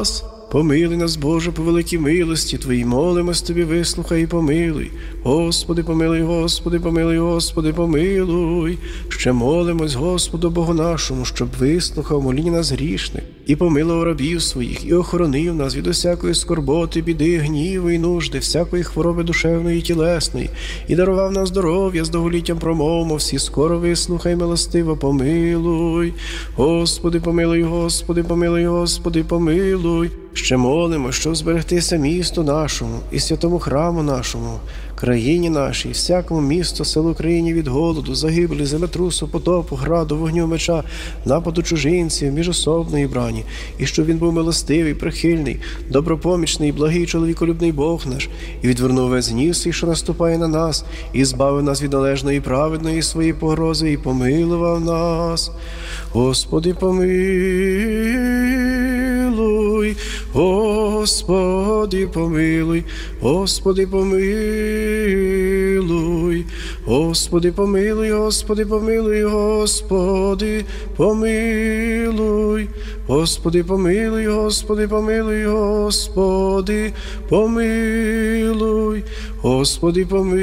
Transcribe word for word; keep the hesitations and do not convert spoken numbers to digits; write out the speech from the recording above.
нас. Помилуй нас, Боже, по великій милості Твоїй, молимось Тобі, вислухай і помилуй. Господи, помилуй, Господи, помилуй, Господи, помилуй. Ще молимось Господу Богу нашому, щоб вислухав моління нас грішних, і помилував рабів своїх, і охоронив нас від усякої скорботи, біди, гніву і нужди, всякої хвороби душевної і тілесної, і дарував нам здоров'я з довголіттям промовмо, всі скоро вислухай, милостиво, помилуй. Господи, помилуй, Господи, помилуй, Господи, помилуй. Ще молимо, щоб зберегтися місту нашому і святому храму нашому, країні нашій, всякому місту, селу країні від голоду, загибелі, землетрусу, потопу, граду, вогню, меча, нападу чужинців, міжособної брані, і щоб він був милостивий, прихильний, добропомічний, благий, чоловіколюбний Бог наш, і відвернув весь гнів свій, що наступає на нас, і збавив нас від належної і праведної своєї погрози, і помилував нас. Господи, помилуй, Господи, помилуй, Господи, помилуй, Господи, помилуй, Господи, помилуй, Господи, помилуй, Господи, помилуй, Господи, помилуй, Господи, помилуй, Господи, помилуй.